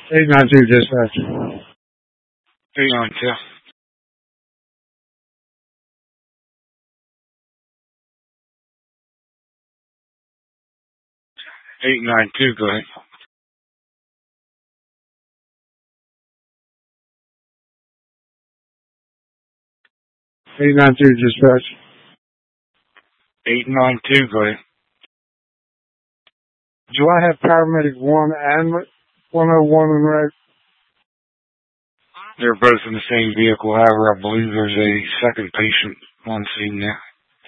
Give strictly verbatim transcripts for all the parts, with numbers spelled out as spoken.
eight nine two dispatch. eight nine two. eight nine two, go ahead. eight nine two dispatch. eight nine two, go ahead. Do I have paramedic one and one oh one in red? They're both in the same vehicle. However, I believe there's a second patient on scene now.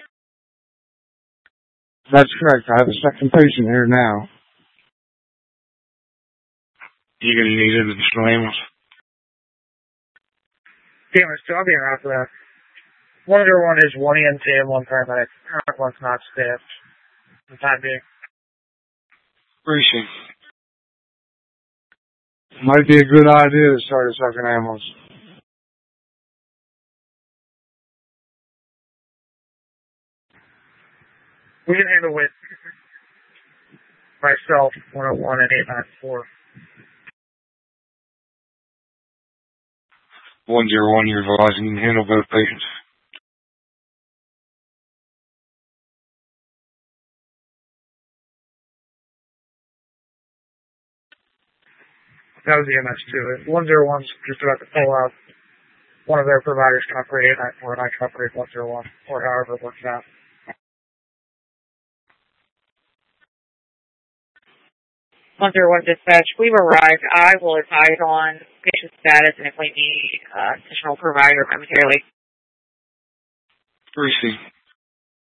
That's correct. I have a second patient here now. You gonna need an additional ambulance? Ambulance two, I'll be around for that. one oh one is one E M T and one paramedic. One's not staffed for the time being. Appreciate it. Might be a good idea to start a second ambulance. We can handle with myself, one oh one and eight nine four. one oh one, you're advising you can handle both patients. That was the M S two. one oh one's just about to pull out. One of their providers can operate eight nine four and I can operate one oh one, or however it works out. one oh one dispatch, we've arrived. I will advise on patient status and if we need uh, additional provider momentarily. Appreciate it.